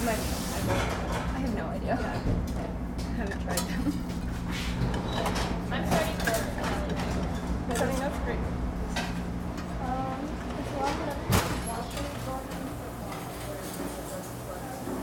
I have no idea. Yeah. I haven't tried them.